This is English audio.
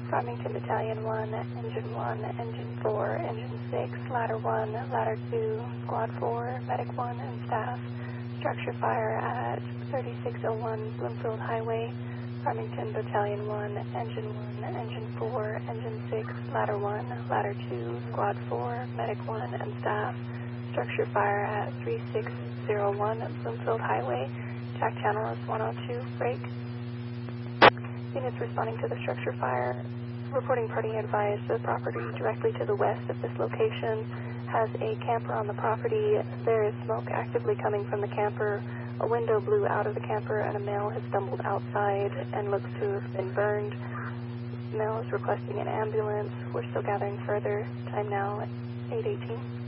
Farmington Battalion 1, Engine 1, Engine 4, Engine 6, Ladder 1, Ladder 2, Squad 4, Medic 1, and staff. Structure fire at 3601 Bloomfield Highway. Farmington Battalion 1, Engine 1, Engine 4, Engine 6, Ladder 1, Ladder 2, Squad 4, Medic 1, and staff. Structure fire at 3601 Bloomfield Highway. Track channel is 102, break. Units responding to the structure fire. Reporting party advised the property directly to the west of this location has a camper on the property. There is smoke actively coming from the camper. A window blew out of the camper and a male has stumbled outside and looks to have been burned. Male is requesting an ambulance. We're still gathering further. Time now at 8:18.